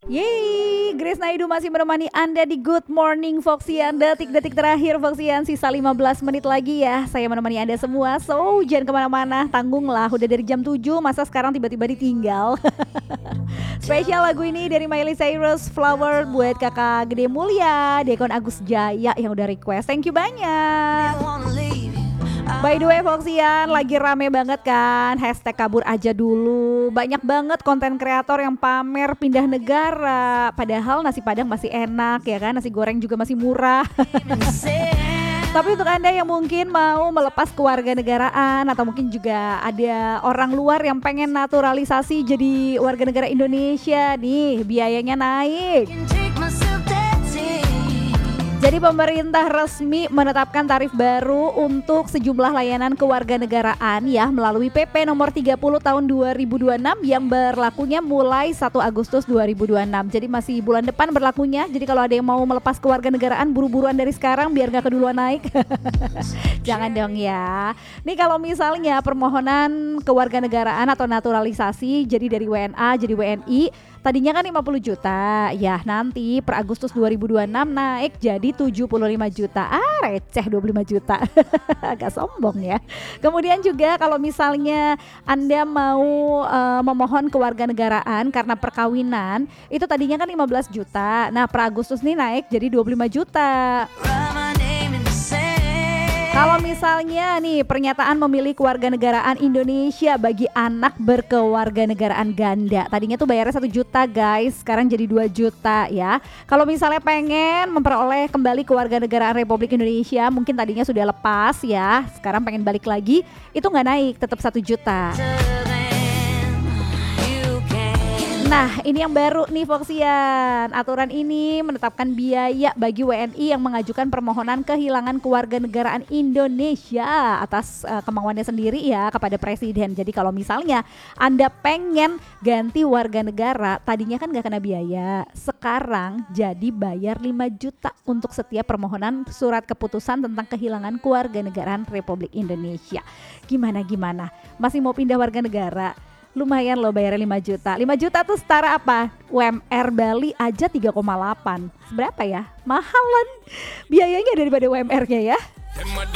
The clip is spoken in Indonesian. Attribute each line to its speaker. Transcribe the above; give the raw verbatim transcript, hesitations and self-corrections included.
Speaker 1: Yeay, Grace Naidu masih menemani Anda di Good Morning Foxian. Detik-detik terakhir Foxian, sisa lima belas menit lagi ya. Saya menemani Anda semua, so jangan kemana-mana. Tanggunglah, udah dari jam tujuh, masa sekarang tiba-tiba ditinggal. Spesial lagu ini dari Miley Cyrus, Flower, buat kakak Gede Mulia, Dekon Agus Jaya yang udah request. Thank you banyak. By the way Foxian, lagi rame banget kan hashtag kabur aja dulu. Banyak banget konten kreator yang pamer pindah negara, padahal nasi padang masih enak ya kan, nasi goreng juga masih murah. Tapi untuk Anda yang mungkin mau melepas kewarganegaraan, atau mungkin juga ada orang luar yang pengen naturalisasi jadi warga negara Indonesia nih, biayanya naik. Jadi pemerintah resmi menetapkan tarif baru untuk sejumlah layanan kewarganegaraan ya melalui P P nomor tiga puluh tahun dua ribu dua puluh enam yang berlakunya mulai satu Agustus dua ribu dua puluh enam. Jadi masih bulan depan berlakunya. Jadi kalau ada yang mau melepas kewarganegaraan, buru-buruan dari sekarang biar gak keduluan naik. Jangan dong ya. Nih kalau misalnya permohonan kewarganegaraan atau naturalisasi jadi dari W N A jadi W N I, tadinya kan lima puluh juta, ya nanti per Agustus dua ribu dua puluh enam naik jadi tujuh puluh lima juta. Ah, receh dua puluh lima juta. Agak sombong ya. Kemudian juga kalau misalnya Anda mau uh, memohon kewarganegaraan karena perkawinan, itu tadinya kan lima belas juta. Nah, per Agustus nih naik jadi dua puluh lima juta. Kalau misalnya nih pernyataan memilih kewarganegaraan Indonesia bagi anak berkewarganegaraan ganda, tadinya tuh bayarnya satu juta guys, sekarang jadi dua juta ya. Kalau misalnya pengen memperoleh kembali kewarganegaraan Republik Indonesia, mungkin tadinya sudah lepas ya, sekarang pengen balik lagi, itu nggak naik, tetap satu juta. Nah, ini yang baru nih Foxian. Aturan ini menetapkan biaya bagi W N I yang mengajukan permohonan kehilangan kewarganegaraan Indonesia atas uh, kemauannya sendiri ya kepada Presiden. Jadi kalau misalnya Anda pengen ganti warga negara, tadinya kan gak kena biaya. Sekarang jadi bayar lima juta untuk setiap permohonan surat keputusan tentang kehilangan kewarganegaraan Republik Indonesia. Gimana-gimana? Masih mau pindah warga negara? Lumayan loh bayarnya lima juta. lima juta tuh setara apa? U M R Bali aja tiga koma delapan. Berapa ya? Mahalan biayanya daripada U M R-nya ya.